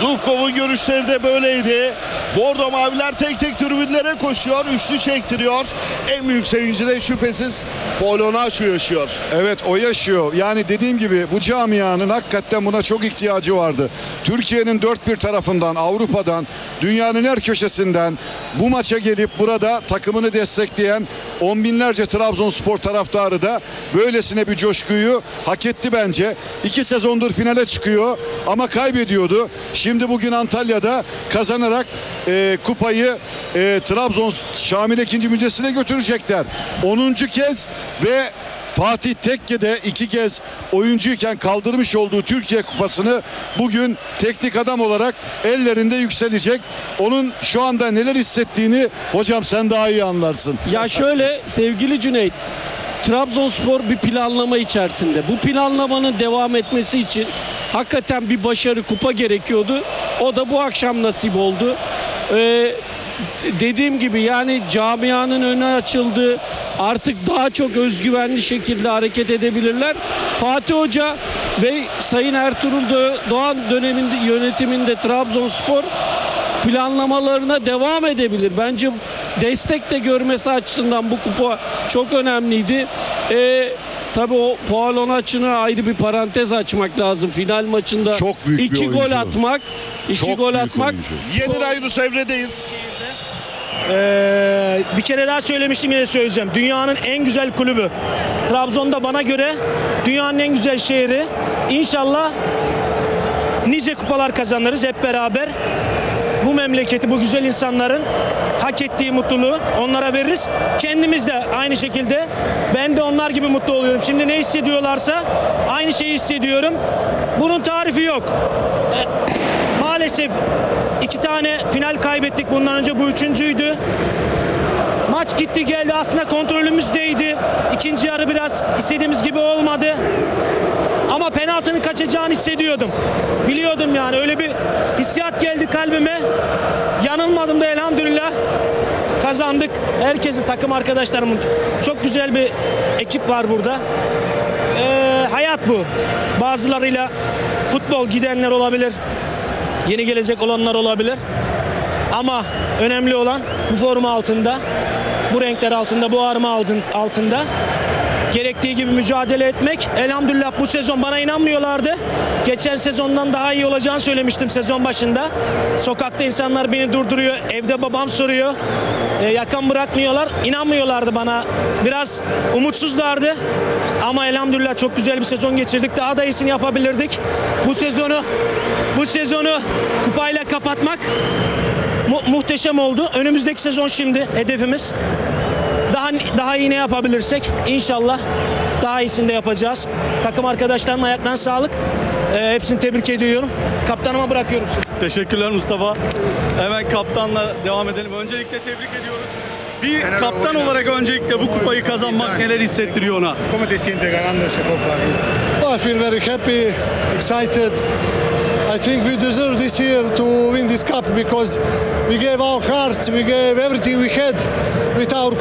Zubkov'un görüşleri de böyleydi. Bordo maviler tek tek tribünlere koşuyor, üçlü çektiriyor. En büyük sevinci de şüphesiz Polonyaço yaşıyor. Evet, o yaşıyor. Yani dediğim gibi bu camianın hakikaten buna çok ihtiyacı vardı. Türkiye'nin dört bir tarafından, Avrupa'dan, dünyanın her köşesinden bu maça gelip burada takımını destekleyen on binlerce Trabzonspor taraftarı da böylesine bir coşkuyu hak etti bence. 2 sezondur finale çıkıyor ama kaybediyordu. Şimdi bugün Antalya'da kazanarak kupayı Trabzon Şamil 2. Müzesi'ne götürecekler. 10. kez ve Fatih Tekke'de 2 kez oyuncuyken kaldırmış olduğu Türkiye Kupası'nı bugün teknik adam olarak ellerinde yükselecek. Onun şu anda neler hissettiğini hocam sen daha iyi anlarsın. Ya şöyle sevgili Cüneyt, Trabzonspor bir planlama içerisinde. Bu planlamanın devam etmesi için hakikaten bir başarı, kupa gerekiyordu. O da bu akşam nasip oldu. Dediğim gibi yani camianın önü açıldı. Artık daha çok özgüvenli şekilde hareket edebilirler. Fatih Hoca ve Sayın Ertuğrul Doğan döneminde yönetiminde Trabzonspor planlamalarına devam edebilir. Bence destek de görmesi açısından bu kupa çok önemliydi. Tabii o Polonyaço'na ayrı bir parantez açmak lazım. Final maçında çok büyük 2 bir gol oyuncu. atmak, 2 gol atmak. Yeni Yunus Emre'deyiz. Bir kere daha söylemiştim, yine söyleyeceğim. Dünyanın en güzel kulübü. Trabzon'da bana göre dünyanın en güzel şehri. İnşallah nice kupalar kazanırız hep beraber. Bu memleketi, bu güzel insanların hak ettiği mutluluğu onlara veririz. Kendimiz de aynı şekilde. Ben de onlar gibi mutlu oluyorum. Şimdi ne hissediyorlarsa aynı şeyi hissediyorum. Bunun tarifi yok. Maalesef 2 tane final kaybettik. Bundan önce bu 3.'üydü. Maç gitti geldi. Aslında kontrolümüzdeydi. İkinci yarı biraz istediğimiz gibi olmadı. Ama penaltının kaçacağını hissediyordum. Biliyordum yani. Öyle bir hissiyat geldi kalbime. Yanılmadım da elhamdülillah kazandık. Herkesin, takım arkadaşlarımın, çok güzel bir ekip var burada. Hayat bu. Bazılarıyla futbol gidenler olabilir. Yeni gelecek olanlar olabilir. Ama önemli olan bu forma altında, bu renkler altında, bu arma altında gerektiği gibi mücadele etmek. Elhamdülillah bu sezon bana inanmıyorlardı. Geçen sezondan daha iyi olacağını söylemiştim sezon başında. Sokakta insanlar beni durduruyor. Evde babam soruyor. Yakan bırakmıyorlar. İnanmıyorlardı bana. Biraz umutsuzlardı. Ama elhamdülillah çok güzel bir sezon geçirdik. Daha da iyisini yapabilirdik. Bu sezonu kupayla kapatmak muhteşem oldu. Önümüzdeki sezon şimdi hedefimiz. Daha iyi ne yapabilirsek inşallah daha iyisini de yapacağız. Takım arkadaşlarımın ayaklarına sağlık. Hepsini tebrik ediyorum. Kaptanıma bırakıyorum sizi. Teşekkürler Mustafa. Hemen kaptanla devam edelim. Öncelikle tebrik ediyoruz. Bir kaptan olarak öncelikle bu kupayı kazanmak neler hissettiriyor ona? ¿Cómo te sientes ganando ese copa? Oh, I feel very happy, excited. I think we deserve this year to win this cup because we gave our hearts, we gave everything we had with our